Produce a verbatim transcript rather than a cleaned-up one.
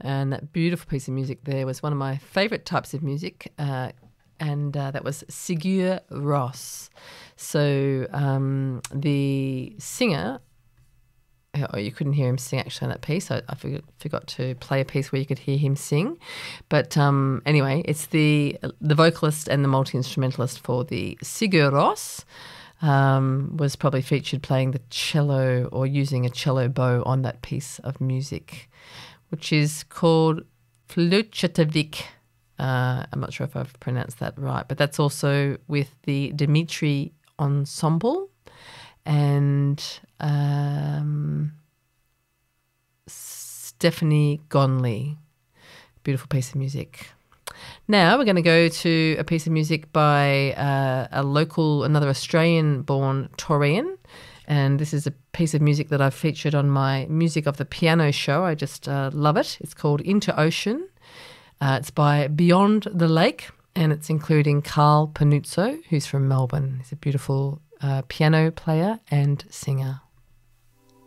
And that beautiful piece of music there was one of my favourite types of music, uh, and uh, that was Sigur Rós. So um, the singer, oh, you couldn't hear him sing actually on that piece. I, I forgot, forgot to play a piece where you could hear him sing. But um, anyway, it's the the vocalist and the multi-instrumentalist for the Sigur Rós. Um, was probably featured playing the cello or using a cello bow on that piece of music, which is called Fluctuavik. Uh, I'm not sure if I've pronounced that right, but that's also with the Dimitri Ensemble and um, Stephanie Gonley. Beautiful piece of music. Now we're going to go to a piece of music by uh, a local, another Australian-born Taurian, and this is a piece of music that I've featured on my Music of the Piano show. I just uh, love it. It's called Into Ocean. Uh, it's by Beyond the Lake, and it's including Carl Panuzzo, who's from Melbourne. He's a beautiful uh, piano player and singer.